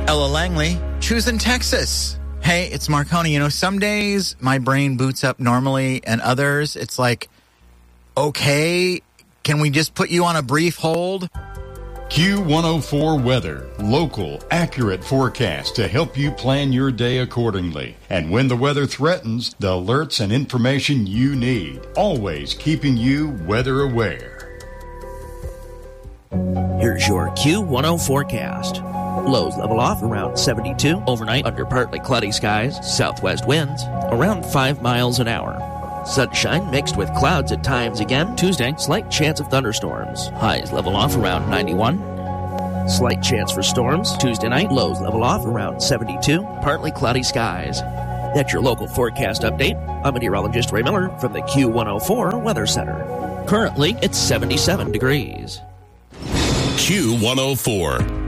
Ella Langley, choosing Texas. Hey, it's Marconi. You know, some days my brain boots up normally, and others it's like, okay, can we just put you on a brief hold? Q104 Weather. Local, accurate forecast to help you plan your day accordingly. And when the weather threatens, the alerts and information you need. Always keeping you weather aware. Here's your Q10 forecast. Lows level off around 72. Overnight under partly cloudy skies. Southwest winds around 5 miles an hour. Sunshine mixed with clouds at times again. Tuesday, slight chance of thunderstorms. Highs level off around 91. Slight chance for storms. Tuesday night, lows level off around 72. Partly cloudy skies. That's your local forecast update. I'm meteorologist Ray Miller from the Q104 Weather Center. Currently, it's 77 degrees. Q104.